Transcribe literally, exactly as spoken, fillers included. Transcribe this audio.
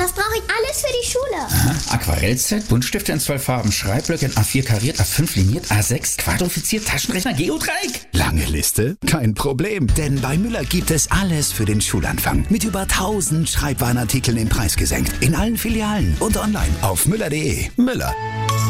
Das brauche ich alles für die Schule. Aha. Aquarellset, Buntstifte in zwölf Farben, Schreibblöcke in A vier kariert, A fünf liniert, A sechs quadrifiziert, Taschenrechner, Geodreieck. Lange Liste? Kein Problem, denn bei Müller gibt es alles für den Schulanfang. Mit über tausend Schreibwarenartikeln im Preis gesenkt. In allen Filialen und online auf müller punkt de. Müller.